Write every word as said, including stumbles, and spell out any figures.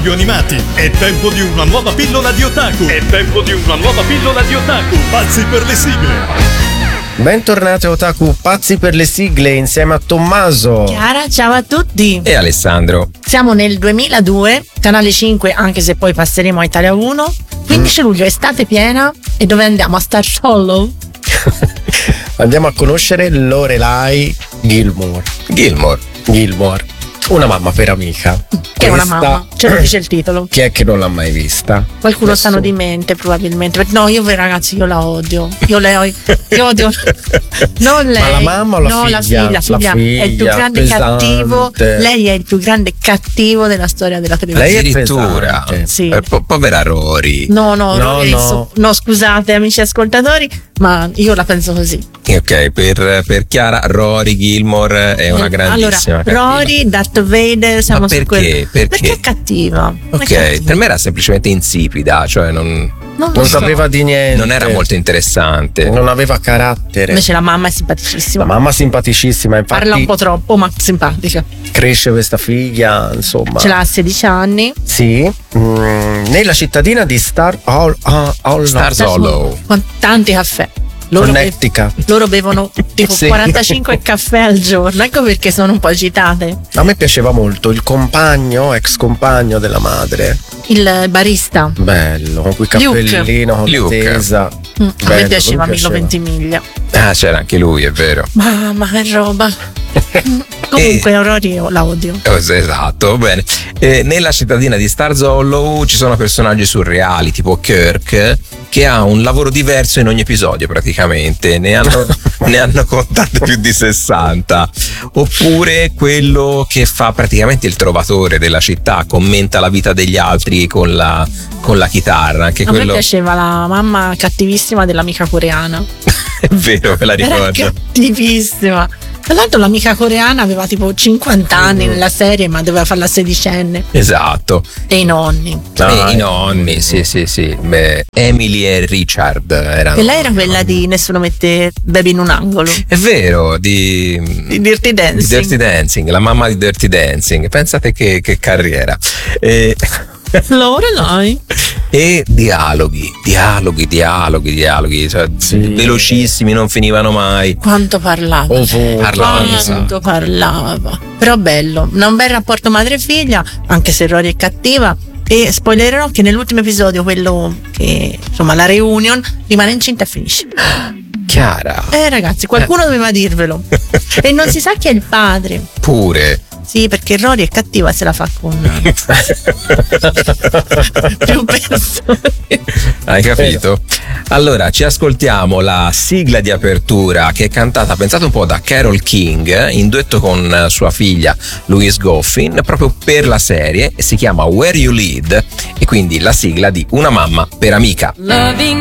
Radio Animati. È tempo di una nuova pillola di otaku. È tempo di una nuova pillola di otaku. Pazzi per le sigle. Bentornati Otaku Pazzi per le sigle insieme a Tommaso, Chiara, ciao a tutti. E Alessandro. Siamo nel duemiladue, Canale cinque, anche se poi passeremo a Italia uno. quindici luglio, estate piena. E dove andiamo? A Star Hollow? Andiamo a conoscere Lorelai Gilmore. Gilmore. Gilmore. Una mamma per amica. Che è una Questa- mamma, ce lo dice il titolo. Chi è che non l'ha mai vista? Qualcuno Nessuno. sanno di mente probabilmente. Perché no, io ragazzi, io la odio. Io le ho, io odio. Non lei. Ma la mamma o la no, figlia? la figlia, La figlia è il più figlia, grande pesante. cattivo. Lei è il più grande cattivo della storia della televisione. Lei è Addirittura. pesante. Sì. Eh, po- povera Rory. No, no, No, Rory, no. so- no, scusate amici ascoltatori, ma io la penso così. Ok, per, per Chiara, Rory Gilmore è una grandissima Allora, cattiva. Rory, Darth Vader, siamo Ma su perché? quello. Perché? è cattiva. è Ok, cattiva. per me era semplicemente insipida, cioè non, non, lo Non so. sapeva di niente. non era molto interessante. Non aveva carattere. Invece la mamma è simpaticissima. La mamma simpaticissima, infatti Parla un po' troppo, ma simpatica. cresce questa figlia, insomma. Ce l'ha a sedici anni. Sì. Mm, nella cittadina di Star Hall, ah, Hall- Stars Hollow. Con tanti caffè. Loro, be- Connecticut. loro bevono tipo Sì. quarantacinque caffè al giorno. Ecco perché sono un po' agitate. A me piaceva molto il compagno, ex compagno della madre. Il barista. Bello, con quel Luke. cappellino, con la Luke. tesa. Mm, a me Bello, piaceva lui Milo Ventimiglia. Ah, c'era anche lui, è vero. Mamma che roba. Mm, Comunque Rory io la odio. Eh, Esatto, bene. Eh, nella cittadina di Stars Hollow ci sono personaggi surreali, tipo Kirk, che ha un lavoro diverso in ogni episodio praticamente. Ne hanno, ne hanno contate più di sessanta. Oppure quello che fa praticamente il trovatore della città, commenta la vita degli altri con la, con la chitarra. Anche A me quello piaceva la mamma cattivissima dell'amica coreana. è vero, me la Era ricordo. cattivissima. Tra l'altro l'amica coreana aveva tipo cinquanta anni nella serie, ma doveva farla sedicenne. Esatto. E i nonni. Ah, E i nonni, sì, sì, sì. Beh, Emily e Richard erano. E lei era quella di Nessuno mette baby in un angolo. È vero, di, Di Dirty di Dancing. Dirty Dancing, la mamma di Dirty Dancing. Pensate che, che carriera. E, Lorelai. e dialoghi, dialoghi, dialoghi, dialoghi, cioè, Sì. velocissimi, non finivano mai. Quanto parlava. Ovunque. Parlava. Quanto parlava. Però bello. Un bel rapporto madre-figlia, anche se Rory è cattiva. E spoilererò che nell'ultimo episodio, quello che insomma la reunion, rimane incinta e finisce. Chiara. Eh ragazzi, qualcuno doveva dirvelo. E non si sa chi è il padre. Pure. Sì, perché Rory è cattiva e se la fa con più persone. Hai capito? Allora, ci ascoltiamo la sigla di apertura che è cantata, pensate un po', da Carole King in duetto con sua figlia Louise Goffin, proprio per la serie, e si chiama Where You Lead, e quindi la sigla di Una mamma per amica. Loving